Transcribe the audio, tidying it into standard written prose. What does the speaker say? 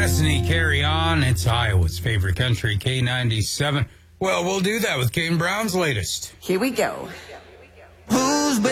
Destiny, carry on. It's Iowa's favorite country, K97. Well, we'll do that with Kane Brown's latest. Here we go.